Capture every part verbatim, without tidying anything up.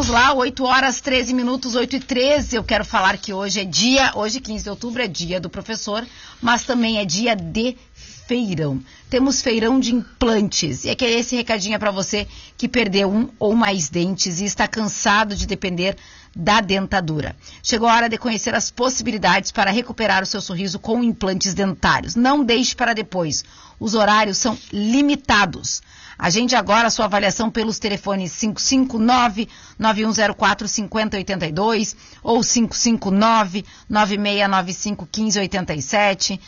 Vamos lá, oito horas, treze minutos, oito e treze. Eu quero falar que hoje é dia, hoje quinze de outubro é dia do professor, mas também é dia de feirão. Temos feirão de implantes. E é que esse recadinho é para você que perdeu um ou mais dentes e está cansado de depender da dentadura. Chegou a hora de conhecer as possibilidades para recuperar o seu sorriso com implantes dentários. Não deixe para depois. Os horários são limitados. Agende agora a sua avaliação pelos telefones cinco cinco nove, nove um zero quatro, cinco zero oito dois ou cinco cinco nove, nove seis nove cinco, um cinco oito sete.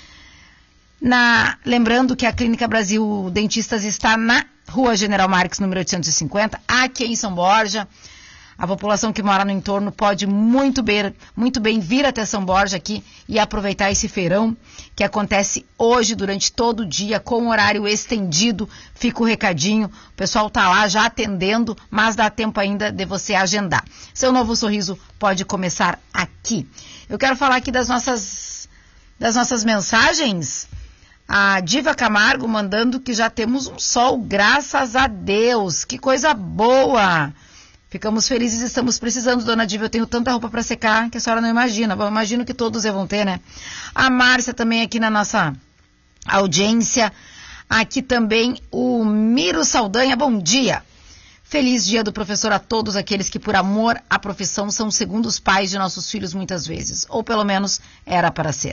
Na, lembrando que a Clínica Brasil Dentistas está na Rua General Marques, número oitocentos e cinquenta, aqui em São Borja. A população que mora no entorno pode muito bem, muito bem vir até São Borja aqui e aproveitar esse feirão que acontece hoje durante todo o dia com horário estendido. Fica o recadinho, o pessoal está lá já atendendo, mas dá tempo ainda de você agendar. Seu novo sorriso pode começar aqui. Eu quero falar aqui das nossas, das nossas mensagens. A Diva Camargo mandando que já temos um sol, graças a Deus. Que coisa boa! Ficamos felizes e estamos precisando, dona Diva. Eu tenho tanta roupa para secar que a senhora não imagina. Eu imagino que todos vão ter, né? A Márcia também aqui na nossa audiência. Aqui também o Miro Saldanha. Bom dia. Feliz dia do professor a todos aqueles que, por amor à profissão, são segundos pais de nossos filhos muitas vezes. Ou pelo menos era para ser.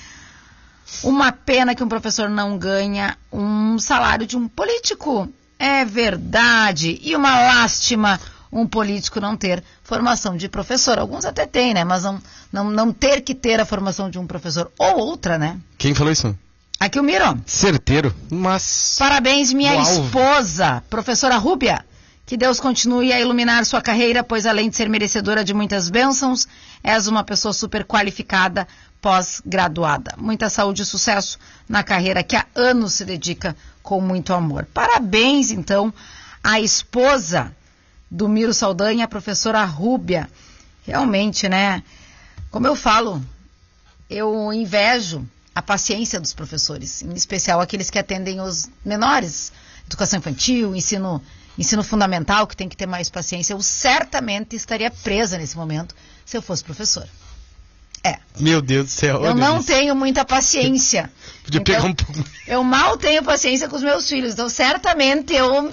Uma pena que um professor não ganha um salário de um político. É verdade. E uma lástima um político não ter formação de professor. Alguns até têm, né? Mas não, não, não ter que ter a formação de um professor. Ou outra, né? Quem falou isso? Aqui o Miro. Certeiro, mas... Parabéns, minha Uau. esposa, professora Rúbia. Que Deus continue a iluminar sua carreira, pois além de ser merecedora de muitas bênçãos, és uma pessoa super qualificada, pós-graduada. Muita saúde e sucesso na carreira que há anos se dedica com muito amor. Parabéns, então, à esposa do Miro Saldanha, a professora Rúbia. Realmente, né? Como eu falo, eu invejo a paciência dos professores, em especial aqueles que atendem os menores, educação infantil, ensino, ensino fundamental, que tem que ter mais paciência. Eu certamente estaria presa nesse momento se eu fosse professora. É. Meu Deus do céu. Eu não tenho muita paciência. Podia então, pegar um pouco. Eu mal tenho paciência com os meus filhos, então certamente eu...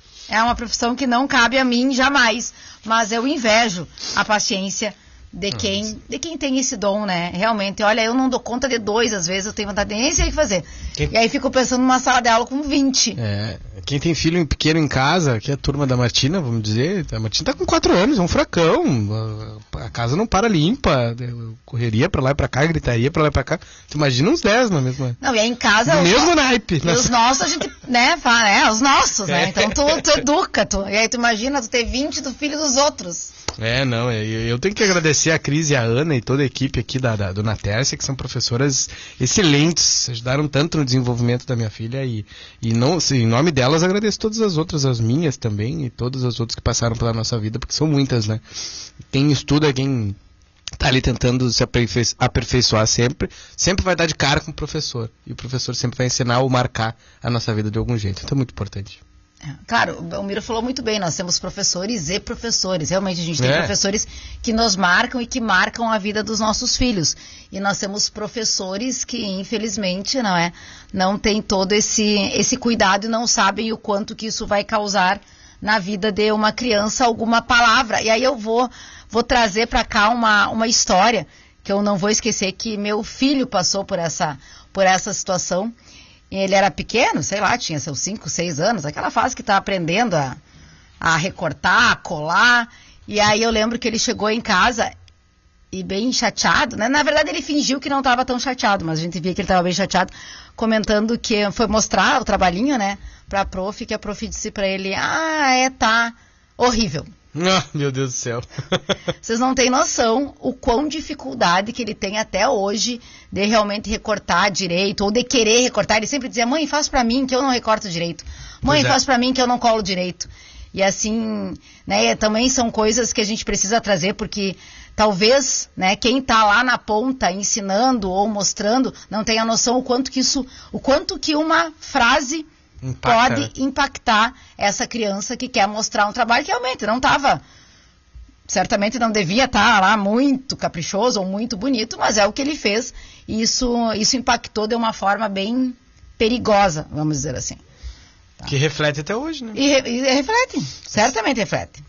É uma profissão que não cabe a mim jamais, mas eu invejo a paciência de quem, de quem tem esse dom, né? Realmente, olha, eu não dou conta de dois, às vezes eu tenho vontade de nem sei o que fazer. Quem... E aí fico pensando numa sala de aula com vinte. É, quem tem filho pequeno em casa, que é a turma da Martina, vamos dizer, a Martina tá com quatro anos, é um fracão, a casa não para limpa, correria pra lá e pra cá, gritaria pra lá e pra cá. Tu imagina uns dez na mesma... Não, e aí em casa... No os mesmo no... naipe. E os nossos a gente, né, fala, é, os nossos, né? Então tu, tu educa, tu. E aí tu imagina tu ter vinte do filho dos outros. É, não, eu, eu tenho que agradecer a Cris e a Ana e toda a equipe aqui da, da, do Natércia, que são professoras excelentes, ajudaram tanto no desenvolvimento da minha filha e, e não, assim, em nome delas agradeço todas as outras, as minhas também e todas as outras que passaram pela nossa vida, porque são muitas, né? Quem estuda, quem tá ali tentando se aperfei- aperfeiçoar sempre, sempre vai dar de cara com o professor, e o professor sempre vai ensinar ou marcar a nossa vida de algum jeito, então é muito importante. Claro, o Miro falou muito bem, nós temos professores e professores, realmente a gente tem é. professores que nos marcam e que marcam a vida dos nossos filhos, e nós temos professores que infelizmente não é, não tem todo esse, esse cuidado e não sabem o quanto que isso vai causar na vida de uma criança alguma palavra, e aí eu vou, vou trazer para cá uma, uma história que eu não vou esquecer, que meu filho passou por essa, por essa situação. Ele era pequeno, sei lá, tinha seus cinco, seis anos, aquela fase que está aprendendo a, a recortar, a colar. E aí eu lembro que ele chegou em casa e bem chateado, né? Na verdade ele fingiu que não estava tão chateado, mas a gente via que ele estava bem chateado, comentando que foi mostrar o trabalhinho, né, para a prof, que a prof disse para ele, ah, é, tá horrível. Ah, meu Deus do céu. Vocês não têm noção o quão dificuldade que ele tem até hoje de realmente recortar direito, ou de querer recortar. Ele sempre dizia, mãe, faz pra mim que eu não recorto direito. Mãe, é. faz pra mim que eu não colo direito. E assim, né, também são coisas que a gente precisa trazer, porque talvez, né, quem tá lá na ponta ensinando ou mostrando não tenha noção o quanto que isso, o quanto que uma frase Impacta. pode impactar essa criança que quer mostrar um trabalho que realmente não estava certamente não devia estar lá muito caprichoso ou muito bonito, mas é o que ele fez. E isso, isso impactou de uma forma bem perigosa, vamos dizer assim. Tá. Que reflete até hoje, né? E, e reflete, certamente reflete.